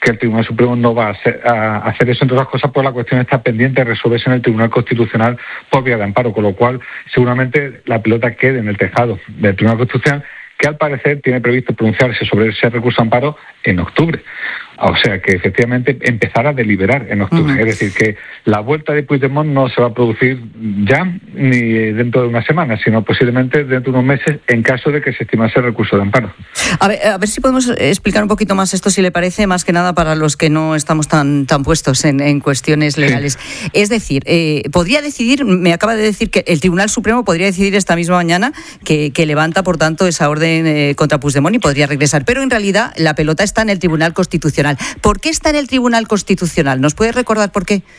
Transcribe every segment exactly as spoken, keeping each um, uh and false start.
que el Tribunal Supremo no va a hacer, a hacer eso, entre otras cosas, pues la cuestión está pendiente de resolverse en el Tribunal Constitucional por vía de amparo, con lo cual seguramente la pelota quede en el tejado del Tribunal Constitucional, que al parecer tiene previsto pronunciarse sobre ese recurso de amparo en octubre. O sea, que efectivamente empezará a deliberar en octubre. Uh-huh. Es decir, que la vuelta de Puigdemont no se va a producir ya ni dentro de una semana, sino posiblemente dentro de unos meses, en caso de que se estimase el recurso de amparo. A ver, a ver si podemos explicar un poquito más esto, si le parece, más que nada para los que no estamos tan, tan puestos en, en cuestiones legales. Sí. Es decir, eh, podría decidir, me acaba de decir que el Tribunal Supremo podría decidir esta misma mañana que, que levanta, por tanto, esa orden eh, contra Puigdemont y podría regresar. Pero en realidad la pelota está en el Tribunal Constitucional. ¿Por qué está en el Tribunal Constitucional? ¿Nos puede recordar por qué?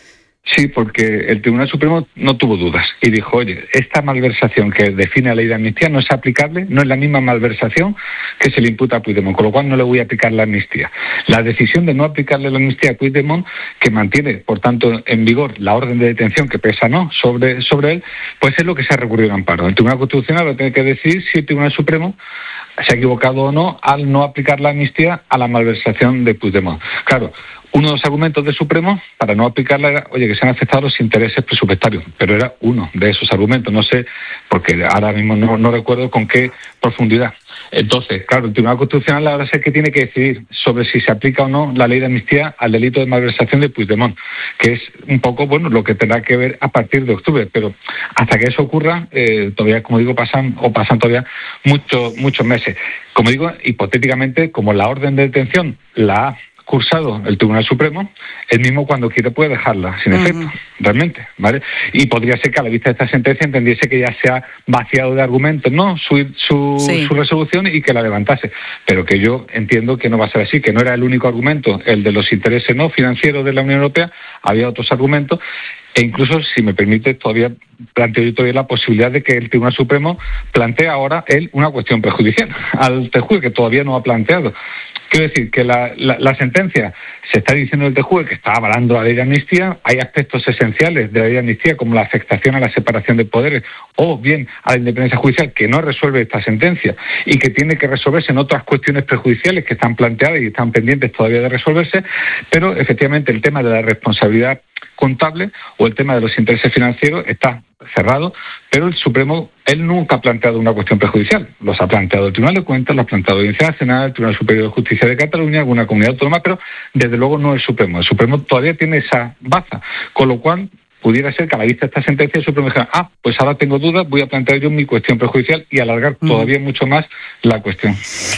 Sí, porque el Tribunal Supremo no tuvo dudas y dijo, oye, esta malversación que define la ley de amnistía no es aplicable, no es la misma malversación que se le imputa a Puigdemont, con lo cual no le voy a aplicar la amnistía. La decisión de no aplicarle la amnistía a Puigdemont, que mantiene, por tanto, en vigor la orden de detención que pesa no sobre, sobre él, pues es lo que se ha recurrido en amparo. El Tribunal Constitucional va a tener que decidir si el Tribunal Supremo se ha equivocado o no al no aplicar la amnistía a la malversación de Puigdemont. Claro, uno de los argumentos del Supremo para no aplicarla era, oye, que se han afectado los intereses presupuestarios, pero era uno de esos argumentos, no sé, porque ahora mismo no, no recuerdo con qué profundidad. Entonces, claro, el Tribunal Constitucional ahora es el que tiene que decidir sobre si se aplica o no la ley de amnistía al delito de malversación de Puigdemont, que es un poco, bueno, lo que tendrá que ver a partir de octubre, pero hasta que eso ocurra, eh, todavía, como digo, pasan o pasan todavía muchos muchos meses. Como digo, hipotéticamente, como la orden de detención la ha cursado el Tribunal Supremo, él mismo cuando quiere puede dejarla sin uh-huh. efecto, realmente, ¿vale? Y podría ser que a la vista de esta sentencia entendiese que ya se ha vaciado de argumentos, ¿no?, su, su, sí. su resolución y que la levantase. Pero que yo entiendo que no va a ser así, que no era el único argumento, el de los intereses no financieros de la Unión Europea, había otros argumentos. E incluso, si me permite, todavía planteo yo todavía la posibilidad de que el Tribunal Supremo plantee ahora él una cuestión prejudicial al T J U E, que todavía no ha planteado. Quiero decir que la, la, la sentencia se está diciendo el T J U E que está avalando la ley de amnistía. Hay aspectos esenciales de la ley de amnistía, como la afectación a la separación de poderes o bien a la independencia judicial, que no resuelve esta sentencia y que tiene que resolverse en otras cuestiones prejudiciales que están planteadas y están pendientes todavía de resolverse. Pero efectivamente el tema de la responsabilidad contable o el tema de los intereses financieros está cerrado, pero el Supremo, él nunca ha planteado una cuestión prejudicial. Los ha planteado el Tribunal de Cuentas, los ha planteado la Audiencia Nacional, el Tribunal Superior de Justicia de Cataluña, alguna comunidad autónoma, pero desde luego no el Supremo. El Supremo todavía tiene esa baza, con lo cual pudiera ser que a la vista de esta sentencia el Supremo dijera, ah, pues ahora tengo dudas, voy a plantear yo mi cuestión prejudicial y alargar mm. todavía mucho más la cuestión.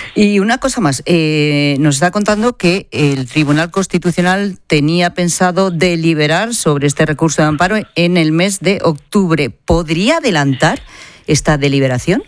Y una cosa más, eh, nos está contando que el Tribunal Constitucional tenía pensado deliberar sobre este recurso de amparo en el mes de octubre. ¿Podría adelantar esta deliberación?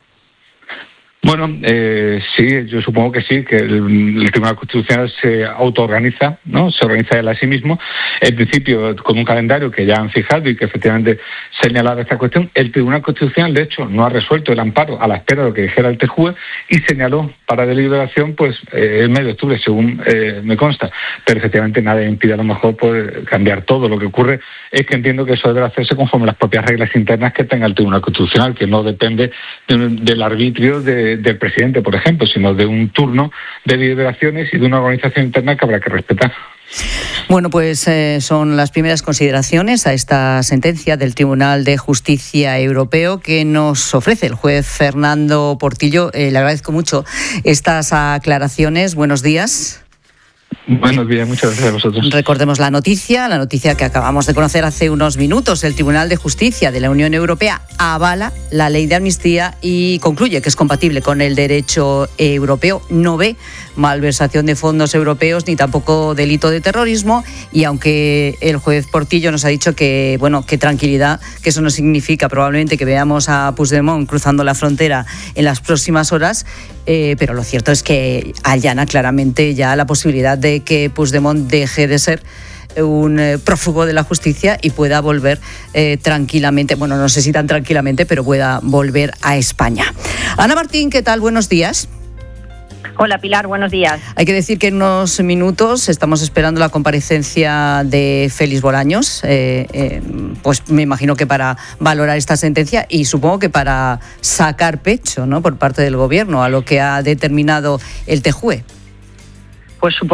Bueno, eh, sí, yo supongo que sí, que el, el Tribunal Constitucional se autoorganiza, ¿no? Se organiza él a sí mismo, en principio con un calendario que ya han fijado y que efectivamente señalaba esta cuestión. El Tribunal Constitucional, de hecho, no ha resuelto el amparo a la espera de lo que dijera el T J U E y señaló para deliberación, pues, eh, el mes de octubre, según eh, me consta. Pero efectivamente nada impide a lo mejor poder cambiar todo. Lo que ocurre es que entiendo que eso debe hacerse conforme las propias reglas internas que tenga el Tribunal Constitucional, que no depende de, del arbitrio de del presidente, por ejemplo, sino de un turno de deliberaciones y de una organización interna que habrá que respetar. Bueno, pues eh, son las primeras consideraciones a esta sentencia del Tribunal de Justicia Europeo que nos ofrece el juez Fernando Portillo. Eh, le agradezco mucho estas aclaraciones. Buenos días. Buenos días, muchas gracias a vosotros. Recordemos la noticia, la noticia que acabamos de conocer hace unos minutos. El Tribunal de Justicia de la Unión Europea avala la ley de amnistía y concluye que es compatible con el derecho europeo. No ve malversación de fondos europeos ni tampoco delito de terrorismo, y aunque el juez Portillo nos ha dicho que, bueno, que tranquilidad, que eso no significa probablemente que veamos a Puigdemont cruzando la frontera en las próximas horas, eh, pero lo cierto es que allana claramente ya la posibilidad de que Puigdemont deje de ser un eh, prófugo de la justicia y pueda volver eh, tranquilamente, bueno, no sé si tan tranquilamente, pero pueda volver a España. Ana Martín, ¿qué tal? Buenos días. Hola Pilar, buenos días. Hay que decir que en unos minutos estamos esperando la comparecencia de Félix Bolaños, eh, eh, pues me imagino que para valorar esta sentencia y supongo que para sacar pecho, ¿no?, por parte del Gobierno a lo que ha determinado el T J U E. Pues supongo